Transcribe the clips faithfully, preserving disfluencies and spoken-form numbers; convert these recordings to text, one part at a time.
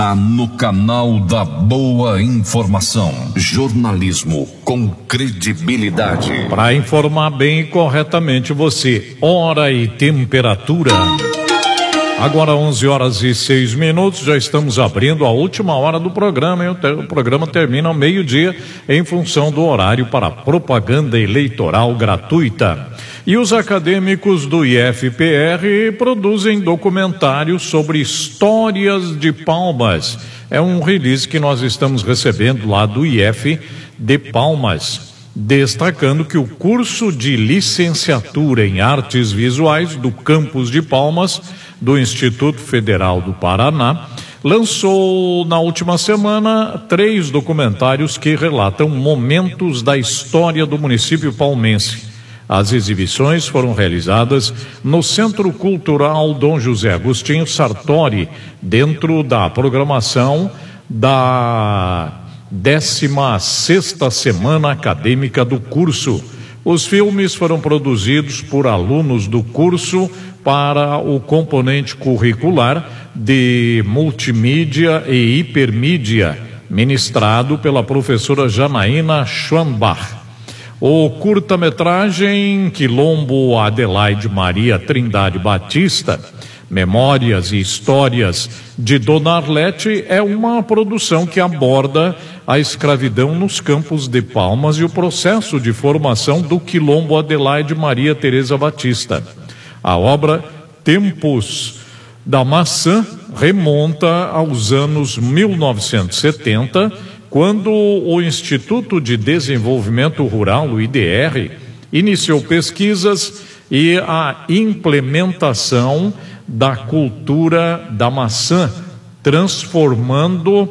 No canal da Boa Informação, jornalismo com credibilidade. Para informar bem e corretamente você, hora e temperatura. Agora onze horas e seis minutos, já estamos abrindo a última hora do programa, hein? O programa termina ao meio-dia em função do horário para propaganda eleitoral gratuita. E os acadêmicos do I F P R produzem documentários sobre histórias de Palmas. É um release que nós estamos recebendo lá do I F de Palmas, destacando que o curso de licenciatura em artes visuais do campus de Palmas, do Instituto Federal do Paraná, lançou na última semana três documentários que relatam momentos da história do município palmense. As exibições foram realizadas no Centro Cultural Dom José Agostinho Sartori, dentro da programação da décima sexta Semana Acadêmica do curso. Os filmes foram produzidos por alunos do curso para o componente curricular de multimídia e hipermídia, ministrado pela professora Janaína Schwanbach. O curta-metragem Quilombo Adelaide Maria Trindade Batista, Memórias e Histórias de Dona Arlete, é uma produção que aborda a escravidão nos campos de Palmas e o processo de formação do Quilombo Adelaide Maria Teresa Batista. A obra Tempos da Maçã remonta aos anos mil novecentos e setenta, quando o Instituto de Desenvolvimento Rural, o I D R, iniciou pesquisas e a implementação da cultura da maçã, transformando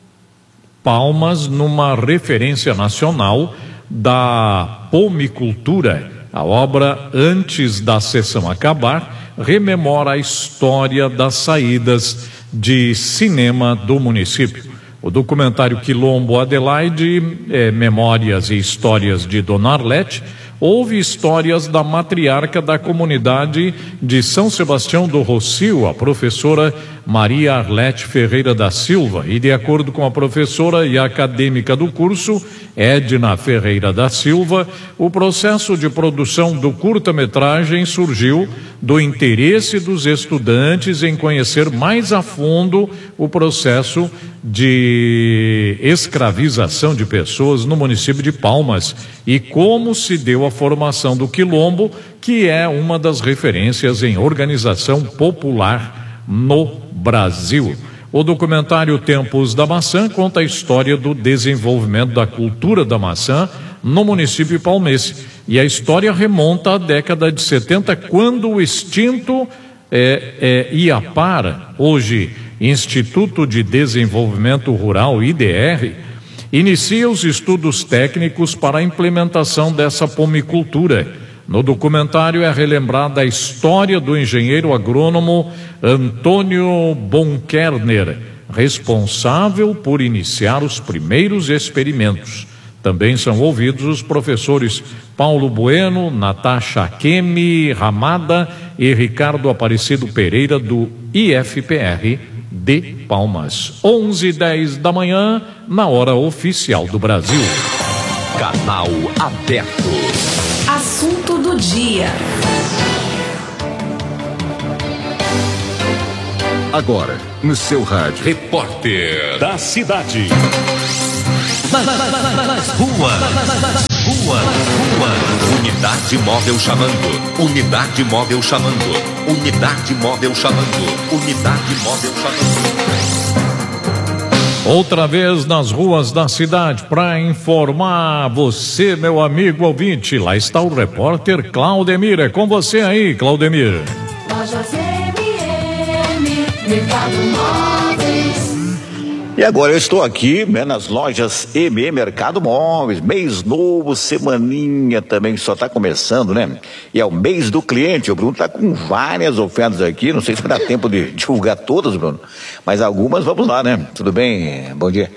Palmas numa referência nacional da pomicultura. A obra, antes da sessão acabar, rememora a história das saídas de cinema do município. O documentário Quilombo Adelaide, é, Memórias e Histórias de Dona Arlete, houve histórias da matriarca da comunidade de São Sebastião do Rocio, a professora Maria Arlete Ferreira da Silva, e de acordo com a professora e acadêmica do curso, Edna Ferreira da Silva, o processo de produção do curta-metragem surgiu do interesse dos estudantes em conhecer mais a fundo o processo de escravização de pessoas no município de Palmas e como se deu a formação do Quilombo, que é uma das referências em organização popular no Brasil. O documentário Tempos da Maçã conta a história do desenvolvimento da cultura da maçã no município palmense. E a história remonta à década de setenta, quando o extinto é, é, IAPAR, hoje Instituto de Desenvolvimento Rural, I D R, inicia os estudos técnicos para a implementação dessa pomicultura. No documentário é relembrada a história do engenheiro agrônomo Antônio Bonkerner, responsável por iniciar os primeiros experimentos. Também são ouvidos os professores Paulo Bueno, Natasha Kemi Ramada e Ricardo Aparecido Pereira, do I F P R de Palmas. onze e dez da manhã, na hora oficial do Brasil. Canal aberto. Assunto do dia. Agora, no seu rádio. Repórter da cidade. Nas, nas, nas, nas ruas. Ruas, ruas. Unidade móvel chamando. Unidade móvel chamando. Unidade móvel chamando. Unidade móvel chamando. Outra vez nas ruas da cidade para informar você, meu amigo ouvinte. Lá está o repórter Claudemir. É com você aí, Claudemir. Lojas M M, Mercado Móveis. E agora eu estou aqui, né, nas lojas M M Mercado Móveis, mês novo, semaninha também só está começando, né? E é o mês do cliente. O Bruno está com várias ofertas aqui, não sei se vai dar tempo de divulgar todas, Bruno, mas algumas vamos lá, né? Tudo bem? Bom dia.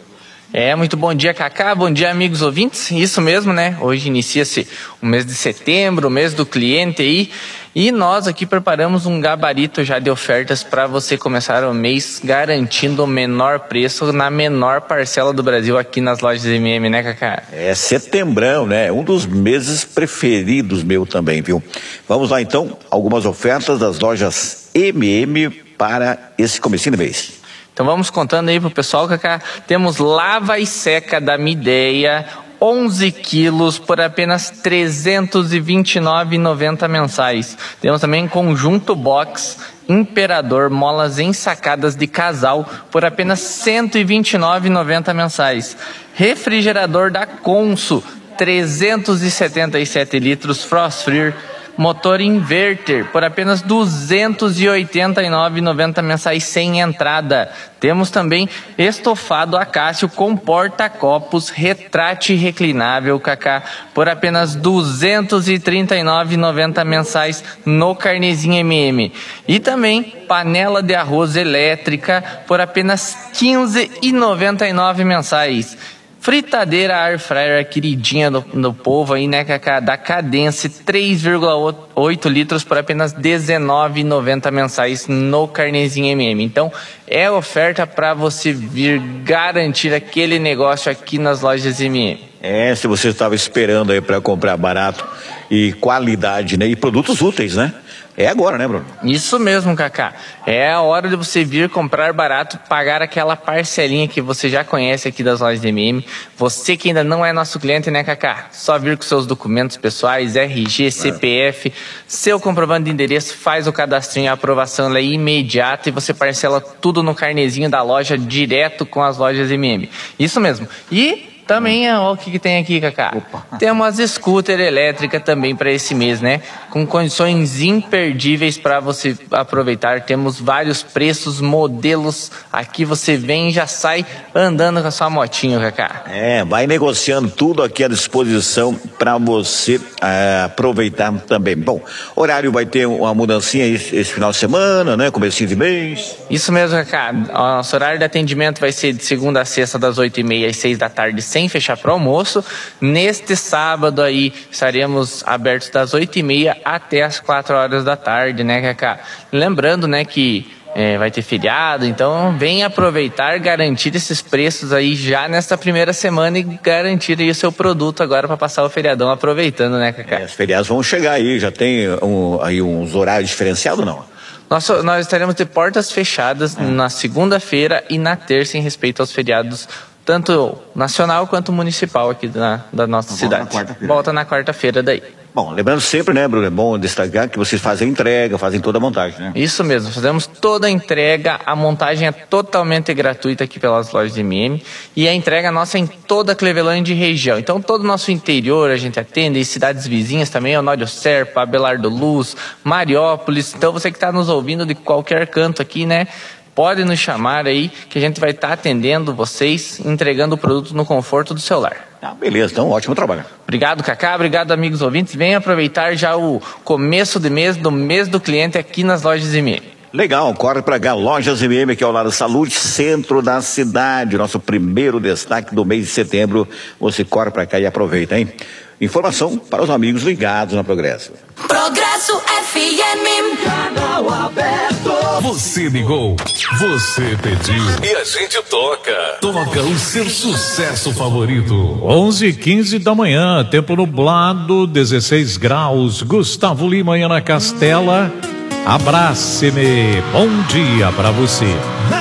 É, muito bom dia, Cacá, bom dia, amigos ouvintes, isso mesmo, né, hoje inicia-se o mês de setembro, o mês do cliente aí, e nós aqui preparamos um gabarito já de ofertas para você começar o mês garantindo o menor preço na menor parcela do Brasil aqui nas lojas M M, né, Cacá? É setembrão, né, um dos meses preferidos meu também, viu? Vamos lá então, algumas ofertas das lojas M M para esse comecinho de mês. Então vamos contando aí pro pessoal, Cacá. Temos lava e seca da Midea, onze quilos por apenas trezentos e vinte e nove reais e noventa centavos mensais. Temos também conjunto box Imperador, molas ensacadas de casal por apenas cento e vinte e nove reais e noventa centavos mensais. Refrigerador da Consul, trezentos e setenta e sete litros Frost Free, motor inverter por apenas duzentos e oitenta e nove reais e noventa centavos mensais sem entrada. Temos também estofado Acácio com porta-copos retrátil reclinável, Cacá, por apenas duzentos e trinta e nove reais e noventa centavos mensais no carnezinho M M. E também panela de arroz elétrica por apenas quinze reais e noventa e nove centavos mensais. Fritadeira Air Fryer, queridinha do, do povo aí, né, Cacá, da Cadence, três vírgula oito litros por apenas dezenove reais e noventa centavos mensais no carnezinho M M. Então, é oferta para você vir garantir aquele negócio aqui nas lojas M M. É, se você estava esperando aí para comprar barato e qualidade, né, e produtos úteis, né? É agora, né, Bruno? Isso mesmo, Cacá. É a hora de você vir comprar barato, pagar aquela parcelinha que você já conhece aqui das lojas M M. Você que ainda não é nosso cliente, né, Cacá? Só vir com seus documentos pessoais, R G, C P F, é. seu comprovante de endereço, faz o cadastrinho, a aprovação ela é imediata e você parcela tudo no carnezinho da loja, direto com as lojas M M. Isso mesmo. E também, olha o que, que tem aqui, Cacá. Opa. Temos as scooter elétricas também para esse mês, né? Com condições imperdíveis para você aproveitar. Temos vários preços, modelos. Aqui você vem e já sai andando com a sua motinho, Cacá. É, vai negociando tudo aqui à disposição para você é, aproveitar também. Bom, horário vai ter uma mudancinha esse, esse final de semana, né? Comecinho de mês. Isso mesmo, Cacá. O nosso horário de atendimento vai ser de segunda a sexta, das oito e meia às seis da tarde, sem fechar para o almoço. Neste sábado aí estaremos abertos das oito e meia até as quatro horas da tarde, né, Cacá? Lembrando, né, que é, vai ter feriado, então vem aproveitar, garantir esses preços aí já nesta primeira semana e garantir aí o seu produto agora para passar o feriadão aproveitando, né, Cacá? É, os feriados vão chegar aí, já tem um, aí uns horários diferenciados, não? Nós, nós estaremos de portas fechadas é. na segunda-feira e na terça em respeito aos feriados tanto nacional quanto municipal aqui da, da nossa Volta cidade. Na quarta-feira. Volta na quarta-feira daí. Bom, lembrando sempre, né, Bruno, é bom destacar que vocês fazem entrega, fazem toda a montagem, né? Isso mesmo, fazemos toda a entrega, a montagem é totalmente gratuita aqui pelas lojas M M e a entrega nossa é em toda a Clevelândia e região. Então todo o nosso interior a gente atende, e cidades vizinhas também, Honório Serpa, Abelardo Luz, Mariópolis. Então você que está nos ouvindo de qualquer canto aqui, né, pode nos chamar aí que a gente vai estar tá atendendo vocês, entregando o produto no conforto do celular. Ah, beleza, então ótimo trabalho. Obrigado, Cacá, obrigado, amigos ouvintes. Venha aproveitar já o começo de mês, do mês do cliente aqui nas lojas M M. Legal, corre para cá, Lojas M M, que é ao lado da Saúde, centro da cidade, nosso primeiro destaque do mês de setembro. Você corre para cá e aproveita, hein? Informação para os amigos ligados na Progresso. Progresso F M. Canal aberto. Você ligou, você pediu e a gente toca. Toca o seu sucesso favorito. onze e quinze da manhã, tempo nublado, dezesseis graus. Gustavo Lima, Ana Castela. Abrace-me. Bom dia para você.